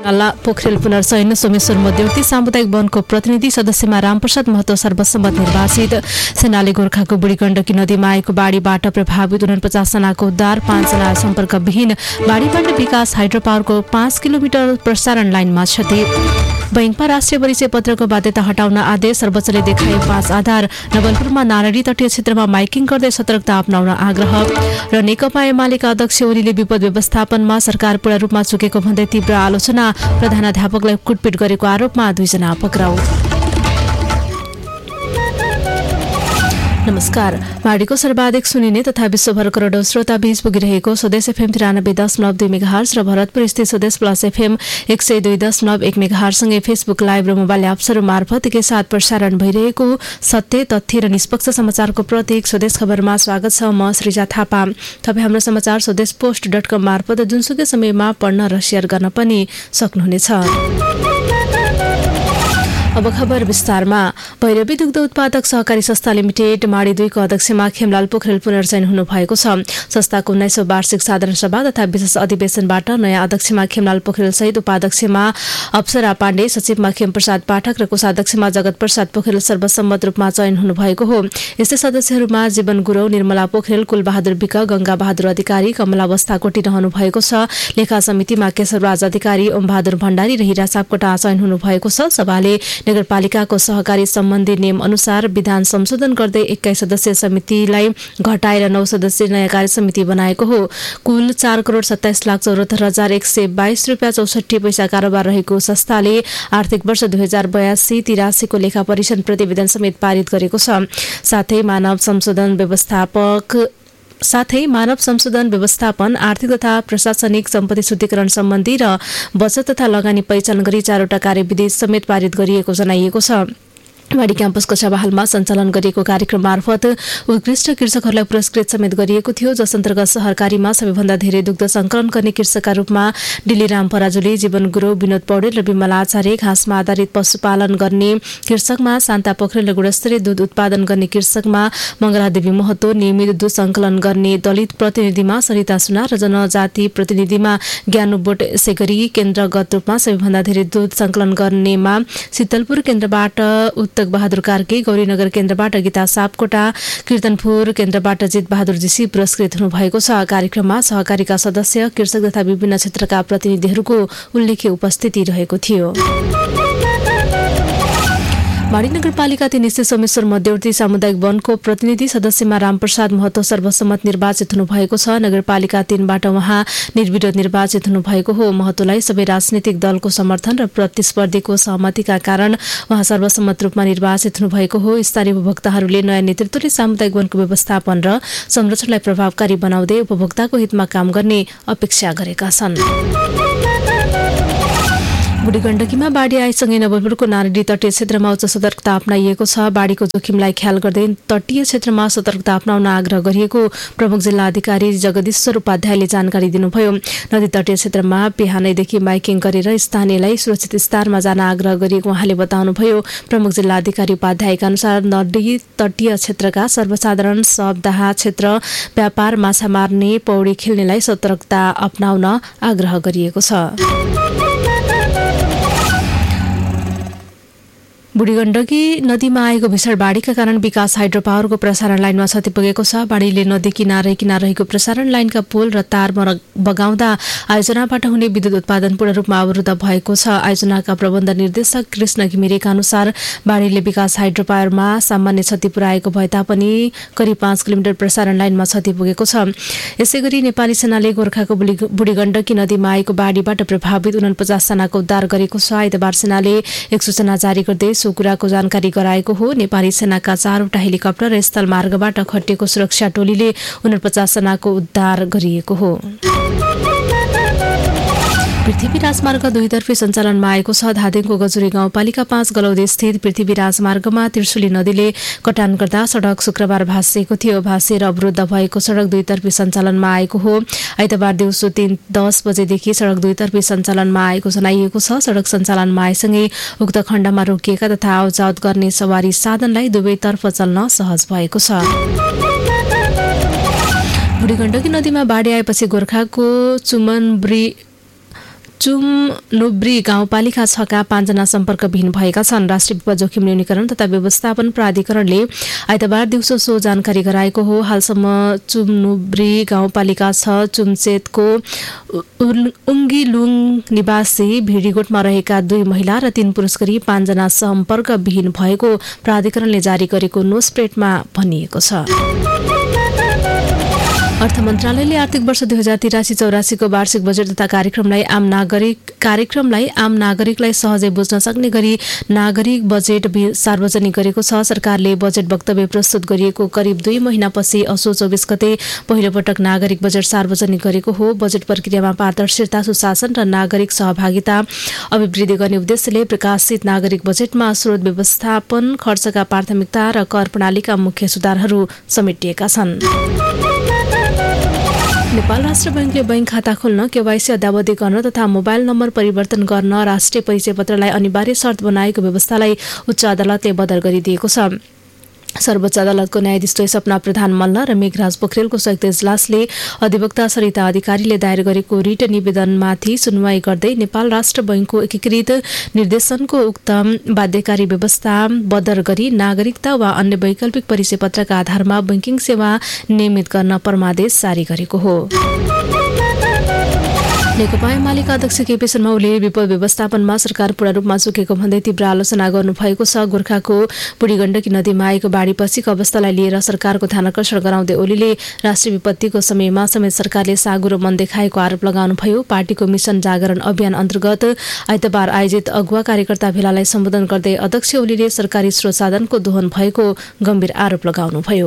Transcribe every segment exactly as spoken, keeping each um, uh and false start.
नाला पोखरेल पुनर्चयन सोमेश्वर मध्यवर्ती सामुदायिक वनको प्रतिनिधि सदस्यमा रामप्रसाद महतो सर्वसम्मत निर्वाचित। सेनाले गोर्खाको बुढी गण्डकी नदीमा आएको बाढीबाट प्रभावित उनपचास जनाको उद्धार, पाँचजना सम्पर्कविहीन। बाढीबाट विकास हाइड्रो पावरको पाँच किलोमिटर प्रसारण लाइनमा क्षति। बैंकमा राष्ट्रिय परिचय पत्रको बाध्यता हटाउन आदेश, सर्वोच्चले देखाए पाँच आधार। नवलपुरमा नारायणी तटीय क्षेत्रमा माइकिङ गर्दै सतर्कता अपनाउन आग्रह। र नेकपा एमालेका अध्यक्ष ओलीले विपद व्यवस्थापनमा सरकार पूर्ण रूपमा चुकेको भन्दै तीव्र आलोचना। प्रधानाध्यापकलाई कुटपिट गरेको आरोपमा दुईजना पक्राउ। नमस्कार। माडीको सर्वाधिक सुनिने तथा विश्वभर करोडौं श्रोता बीच पुगिरहेको स्वदेश एफएम तिरानब्बे दशमलव दुई मेगाहर्ज र भरतपुर स्थित स्वदेश प्लस एफएम एक सय दुई दशमलव एक मेगाहर्जसँगै फेसबुक लाइभ र मोबाइल एप्सहरू मार्फत एकैसाथ प्रसारण भइरहेको सत्य, तथ्य र निष्पक्ष समाचारको प्रतीक स्वदेश खबरमा स्वागत छ। म सृजा थापा। तपाईँ हाम्रो समाचार स्वदेश पोस्ट डट कम मार्फत जुनसुकै समयमा पढ्न र सेयर गर्न पनि सक्नुहुनेछ। अब खबर विस्तारमा। भैरवी दुग्ध उत्पादक सहकारी संस्था लिमिटेड माडी दुईको अध्यक्षमा खेमलाल पोखरेल पुनर्चयन हुनुभएको छ। संस्थाको उन्नाइसौं वार्षिक साधारण सभा तथा विशेष अधिवेशनबाट नयाँ अध्यक्षमा खेमलाल पोखरेल सहित उपाध्यक्षमा अप्सरा पाण्डे, सचिवमा खेमप्रसाद पाठक र कोषाध्यक्षमा जगत प्रसाद पोखरेल सर्वसम्मत रूपमा चयन हुनुभएको हो। यस्तै सदस्यहरूमा जीवन गुरौ, निर्मला पोखरेल, कुलबहादुर विक, गंगा बहादुर अधिकारी, कमला बस्ताकोटी रहनु भएको छ। लेखा समितिमा केशवराज अधिकारी, ओमबहादुर भण्डारी र हिरा सापकोटा चयन हुनुभएको छ। सभाले नगरपालिकाको सहकारी सम्बन्धी नियम अनुसार विधान संशोधन गर्दै एक्काइस सदस्यीय समितिलाई घटाएर नौ सदस्यीय नयाँ कार्य समिति बनाएको हो। कुल चार करोड़ सत्ताइस लाख चौहत्तर हजार एक सय बाइस रुपियाँ चौसठी पैसा कारोबार रहेको संस्थाले आर्थिक वर्ष दुई हजार बयासी तिरासीको लेखा परीक्षण प्रतिवेदन समेत पारित गरेको छ। साथै मानव संशोधन व्यवस्थापक साथै मानव संशोधन व्यवस्थापन, आर्थिक तथा प्रशासनिक सम्पत्ति शुद्धिकरण सम्बन्धी र बचत तथा लगानी पहिचान गरी चारवटा कार्यविधि समेत पारित गरिएको जनाइएको छ। माडी क्याम्पसको सभाहालमा सञ्चालन गरिएको कार्यक्रम मार्फत उत्कृष्ट कृषकहरूलाई पुरस्कृत समेत गरिएको थियो, जस अन्तर्गत सहकारीमा सबैभन्दा धेरै दुग्ध संकलन गर्ने कृषकका रूपमा डिलीराम पराजुली, जीवन गुरु, विनोद पौडेल र विमला आचार्य, घाँसमा आधारित पशुपालन गर्ने कृषकमा शान्ता पोखरेल र गुणस्तरीय दूध उत्पादन गर्ने कृषकमा मङ्गलादेवी महतो, नियमित दूध संकलन गर्ने दलित प्रतिनिधिमा सरिता सुनार र जनजाति प्रतिनिधिमा ज्ञानुबोट सेगरी, केन्द्रगत रूपमा सबैभन्दा धेरै दूध संकलन गर्नेमा शीतलपुर केन्द्रबाट उत्तक बहादुर कार्की, गौरीनगर केन्द्रबाट गीता सापकोटा, कीर्तनपुर केन्द्रबाट जित बहादुर जीसी पुरस्कृत हुनुभएको छ। कार्यक्रममा सहकारीका सदस्य, कृषक तथा विभिन्न क्षेत्रका प्रतिनिधिहरूको उल्लेख्य उपस्थिति रहेको थियो। माडी नगरपालिका तीन स्थित सोमेश्वर मध्यवर्ती सामुदायिक वनको प्रतिनिधि सदस्यमा रामप्रसाद महतो सर्वसम्मत निर्वाचित हुनुभएको छ। नगरपालिका तीनबाट उहाँ निर्विरोध निर्वाचित हुनुभएको हो। महतोलाई सबै राजनीतिक दलको समर्थन र प्रतिस्पर्धीको सहमतिका कारण उहाँ सर्वसम्मत रूपमा निर्वाचित हुनुभएको हो। स्थानीय उपभोक्ताहरूले नयाँ नेतृत्वले सामुदायिक वनको व्यवस्थापन र संरक्षणलाई प्रभावकारी बनाउँदै उपभोक्ताको हितमा काम गर्ने अपेक्षा गरेका छन्। बुढी गण्डकीमा बाढी आएसँगै नवलपुरको नारायणी तटीय क्षेत्रमा उच्च सतर्कता अपनाइएको छ। बाढीको जोखिमलाई ख्याल गर्दै तटीय क्षेत्रमा सतर्कता अपनाउन आग्रह गरिएको प्रमुख जिल्ला अधिकारी जगदीश्वर उपाध्यायले जानकारी दिनुभयो। नदी तटीय क्षेत्रमा बिहानैदेखि माइकिङ गरेर स्थानीयलाई सुरक्षित स्थानमा जान आग्रह गरिएको उहाँले बताउनुभयो। प्रमुख जिल्ला अधिकारी उपाध्यायका अनुसार नदी तटीय क्षेत्रका सर्वसाधारण सबदाहा क्षेत्र, व्यापार, माछा मार्ने, पौडी खेल्नेलाई सतर्कता अपनाउन आग्रह गरिएको छ। बुढी गण्डकी नदीमा आएको भीषण बाढीका कारण विकास हाइड्रो पावरको प्रसारण लाइनमा क्षति पुगेको छ। बाढीले नदी किनारै किनार रहेको प्रसारण लाइनका पोल र तार बगाउँदा आयोजनाबाट हुने विद्युत उत्पादन पूर्ण रूपमा अवरुद्ध भएको छ। आयोजनाका प्रबन्ध निर्देशक कृष्ण घिमिरेका अनुसार बाढीले विकास हाइड्रो पावरमा सामान्य क्षति पुर्याएको भए तापनि करिब पाँच किलोमिटर प्रसारण लाइनमा क्षति पुगेको छ। यसैगरी नेपाली सेनाले गोर्खाको बुढी गण्डकी नदीमा आएको बाढीबाट प्रभावित उनपचास जनाको उद्धार गरेको छ। आइतबार सेनाले एक सूचना जारी गर्दै सो कुराको जानकारी गराएको हो। नेपाली सेनाका चारवटा हेलिकप्टर र स्थल मार्गबाट खटिएको सुरक्षा टोलीले उनपचास जनाको उद्धार गरिएको हो। पृथ्वी राजमार्ग दुईतर्फी सञ्चालनमा आएको छ। धादिङको गजुरी गाउँपालिका पाँच गलौदी स्थित पृथ्वी राजमार्गमा त्रिशुली नदीले कटान गर्दा सडक शुक्रबार भाँसिएको थियो। भाँसिएर अवरुद्ध भएको सडक दुईतर्फी सञ्चालनमा आएको हो। आइतबार दिउँसो तीन दस बजेदेखि सडक दुईतर्फी सञ्चालनमा आएको जनाइएको छ। सडक सञ्चालनमा आएसँगै उक्त खण्डमा रोकिएका तथा आवजावत गर्ने सवारी साधनलाई दुवैतर्फ चल्न सहज भएको छ। बुढी गण्डकी नदीमा बाढी आएपछि गोर्खाको चुमनब्री चुमनुब्री गाउँपालिका छका पाँचजना सम्पर्कविहीन भएका छन्। राष्ट्रिय विपद जोखिम न्यूनीकरण तथा व्यवस्थापन प्राधिकरणले आइतबार दिउँसो सो जानकारी गराएको हो। हालसम्म चुमनुब्री गाउँपालिका छ चुम्चेतको उङ्गीलुङ निवासी भिडीगोठमा रहेका दुई महिला र तीन पुरुष गरी पाँचजना सम्पर्कविहीन भएको प्राधिकरणले जारी गरेको नोस्प्रेटमा भनिएको छ। अर्थ मन्त्रालयले आर्थिक वर्ष दुई हजार तिरासी चौरासीको वार्षिक बजेट तथा कार्यक्रमलाई आम नागरिक कार्यक्रमलाई आम नागरिकलाई सहजै बुझ्न सक्ने गरी नागरिक बजेट सार्वजनिक गरेको छ। सरकारले बजेट वक्तव्य प्रस्तुत गरिएको करिब दुई महिनापछि असो चौबिस गते पहिलो पटक नागरिक बजेट सार्वजनिक गरेको हो। बजेट प्रक्रियामा पारदर्शिता, सुशासन र नागरिक सहभागिता अभिवृद्धि गर्ने उद्देश्यले प्रकाशित नागरिक बजेटमा स्रोत व्यवस्थापन, खर्चका प्राथमिकता र कर प्रणालीका मुख्य सुधारहरू समेटिएका छन्। नेपाल राष्ट्र बैंकले बैंक खाता खोल्न, केवाईसी अद्यावधि गर्न तथा मोबाइल नम्बर परिवर्तन गर्न राष्ट्रिय परिचय पत्रलाई अनिवार्य शर्त बनाएको व्यवस्थालाई उच्च अदालतले बदल गरिदिएको छ। सर्वोच्च अदालतको न्यायाधीश सपना प्रधान मल्ल र मेघराज पोखरेलको संयुक्त इजलासले अधिवक्ता सरिता अधिकारीले दायर गरेको रिट निवेदनमाथि सुनवाई गर्दै नेपाल राष्ट्र बैंकको एकीकृत निर्देशनको उक्त बाध्यकारी व्यवस्था बदर गरी नागरिकता वा अन्य वैकल्पिक परिचय पत्रका आधारमा बैंकिङ सेवा नियमित गर्न परमादेश जारी गरेको हो। नेकपा एमालेका अध्यक्ष केपी शर्मा ओलीले विपद व्यवस्थापनमा सरकार पूर्ण रूपमा चुकेको भन्दै तीव्र आलोचना गर्नुभएको छ। गोर्खाको बुढी गण्डकी नदीमा आएको बाढीपछिको अवस्थालाई लिएर सरकारको ध्यान आकर्षण गराउँदै ओलीले राष्ट्रिय विपत्तिको समयमा समेत सरकारले साँगुरो मन देखाएको आरोप लगाउनुभयो। पार्टीको मिशन जागरण अभियान अन्तर्गत आइतबार आयोजित अगुवा कार्यकर्ता भेलालाई सम्बोधन गर्दै अध्यक्ष ओलीले सरकारी स्रोत साधनको दोहन भएको गम्भीर आरोप लगाउनुभयो।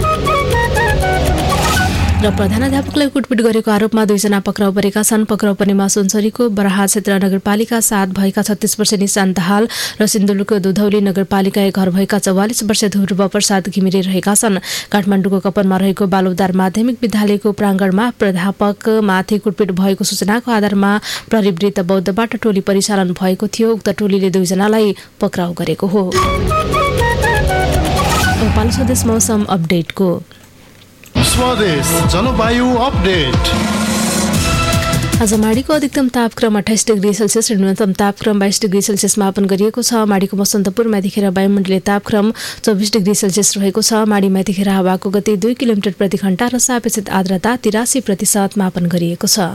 र प्रधानाध्यापकलाई कुटपिट गरेको आरोपमा दुईजना पक्राउ परेका छन्। पक्राउ पर्नेमा सुनसरीको बराहा क्षेत्र नगरपालिका सात भएका छत्तीस वर्षीय निशान्त दाहाल र सिन्धुलीको दुधौली नगरपालिका घर भएका चौवालिस वर्षीय ध्रुव प्रसाद घिमिरे रहेका छन्। काठमाडौँको कपनमा रहेको बालुदार माध्यमिक विद्यालयको प्राङ्गणमा प्राध्यापकमाथि कुटपिट भएको सूचनाको आधारमा प्रहरीवृत्त बौद्धबाट टोली परिचालन भएको थियो। उक्त टोलीले दुईजनालाई पक्राउ गरेको हो। नेपाल स्वदेश मौसम अपडेटको स्वदेश जलवायु अपडेट। आज माडीको अधिकतम तापक्रम अठाइस डिग्री सेल्सियस र न्यूनतम तापक्रम बाइस डिग्री सेल्सियस मापन गरिएको छ। माडीको मसन्तपुरमा यतिखेर वायुमण्डलीय तापक्रम चौबिस डिग्री सेल्सियस रहेको छ। माडीमा यतिखेर हावाको गति दुई किलोमिटर प्रति घण्टा र सापेक्षित आर्द्रता तिरासी प्रतिशत मापन गरिएको छ।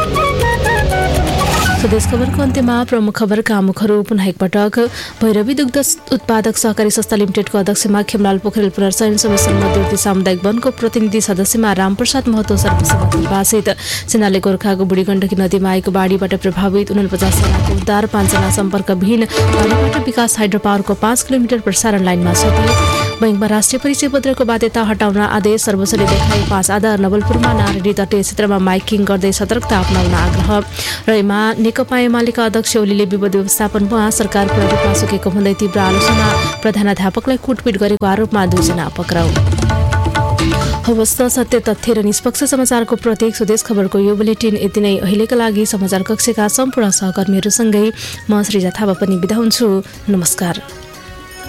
स्वदेश खबरको अन्त्यमा प्रमुख खबरका मुखहरू पुनः एकपटक। भैरवी दुग्ध उत्पादक सहकारी संस्था लिमिटेडको अध्यक्षमा खेमलाल पोखरेल पुनर्चयन समिति मध्यवर्ती सामुदायिक वनको प्रतिनिधि सदस्यमा रामप्रसाद महतो सर्वसम्मत निर्वाचित। सेनाले गोर्खाको बुढी गण्डकी नदीमा आएको बाढीबाट प्रभावित उनपचास जनाको उद्धार, पाँचजना सम्पर्कविहीन। पानीबाट विकास हाइड्रो पावरको पाँच किलोमिटर प्रसारण लाइनमा क्षति। बैंकमा राष्ट्रिय परिचय पत्रको बाध्यता हटाउन आदेश, सर्वोच्चले देखाए पाँच आधार। नवलपुरमा नारायणी तटीय क्षेत्रमा माइकिङ गर्दै सतर्कता अपनाउन आग्रह। र एमा नेकपा एमालेका अध्यक्ष ओलीले विपद व्यवस्थापनमा सरकार पूर्ण रूपमा सकेको भन्दै तीव्र आलोचना। प्रधानाध्यापकलाई कुटपिट गरेको आरोपमा दुईजना पक्राउ। हवस् त, सत्य तथ्य र निष्पक्ष समाचारको प्रत्येक स्वदेश खबरको यो बुलेटिन यति नै। अहिलेका लागि समाचार कक्षका सम्पूर्ण सहकर्मीहरूसँगै म सृजा थापा पनि बिदा हुन्छु। नमस्कार।